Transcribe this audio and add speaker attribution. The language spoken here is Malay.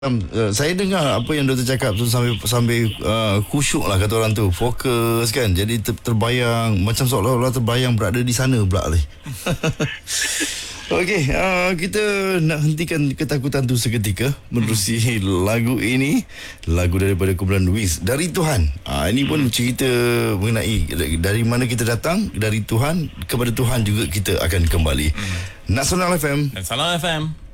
Speaker 1: Saya dengar apa yang doktor cakap tu sambil khusyuk lah kata orang tu, fokus kan, jadi terbayang macam seolah-olah terbayang berada di sana pula ni. Okey, kita nak hentikan ketakutan tu seketika menerusi lagu ini, lagu daripada kumpulan Wiz, Dari Tuhan. Ini pun cerita mengenai dari mana kita datang, dari Tuhan, kepada Tuhan juga kita akan kembali. Nasional FM
Speaker 2: dan Salam FM.